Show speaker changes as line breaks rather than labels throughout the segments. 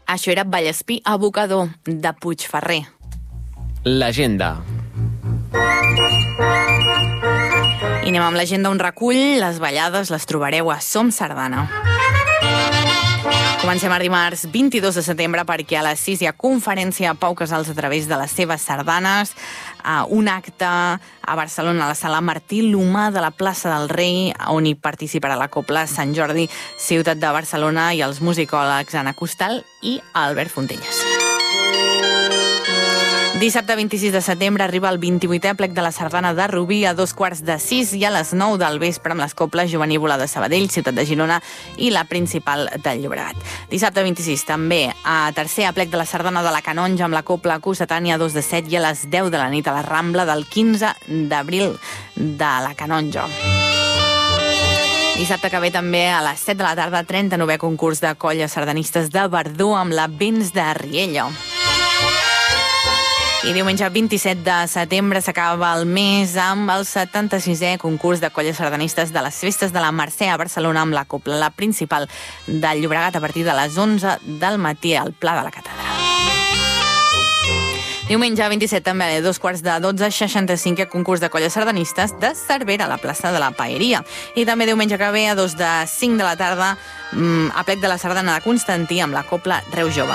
Això era Vallespí Abocador, de Puigferrer.
L'agenda.
I anem amb l'agenda, un recull. Les ballades les trobareu a Som Sardana. Comencem el dimarts 22 de setembre perquè a les 6 hi ha conferència a Pau Casals a través de les seves sardanes, un acte a Barcelona, a la sala Martí L'Humà de la plaça del Rei, on hi participarà la Cobla Sant Jordi, Ciutat de Barcelona, i els musicòlegs Anna Costal i Albert Fontelles. Dissabte 26 de setembre arriba el 28è plec de la Sardana de Rubí a 2:45 i a les 9 del vespre amb les Coples Jovenívola de Sabadell, Ciutat de Girona i la Principal del Llobregat. Dissabte 26 també a tercer plec de la Sardana de la Canonja amb la Copla Cossetània a 2:07 i a les 10 de la nit a la Rambla del 15 d'abril de la Canonja. Dissabte que ve també a les 7 de la tarda 39è concurs de colles sardanistes de Verdú amb la Vents de Riello. I diumenge 27 de setembre s'acaba el mes amb el 76è concurs de colles sardanistes de les festes de la Mercè a Barcelona amb la Cobla Principal del Llobregat a partir de les 11 del matí al Pla de la Catedral. Diumenge 27 també a 2:45, 65è concurs de colles sardanistes de Cervera a la plaça de la Paeria. I també diumenge que ve a 2:05 de la tarda a plec de la Sardana de Constantí amb la Cobla Reu Jove.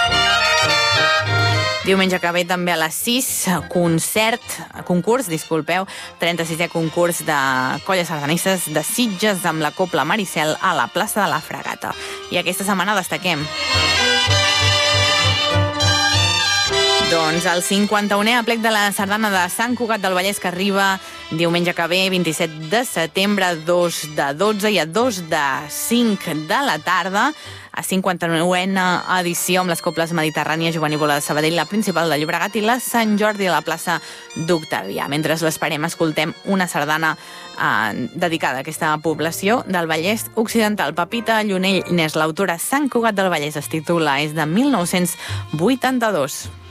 Diumenge que ve també a les 6, concurs, 36è concurs de colles sardanistes de Sitges amb la Cobla Maricel a la plaça de la Fragata. I aquesta setmana destaquem doncs el 51è plec de la Sardana de Sant Cugat del Vallès, que arriba diumenge que ve, 27 de setembre, a 2:12 i a 2:05 de la tarda, a 59a edició amb les Coples Mediterrània Jovenívola de Sabadell, la Principal de Llobregat i la Sant Jordi a la plaça d'Octavià. Mentre l'esperem, escoltem una sardana dedicada a aquesta població del Vallès Occidental. Pepita Llunell n'és l'autora. Sant Cugat del Vallès es titula, és de 1982.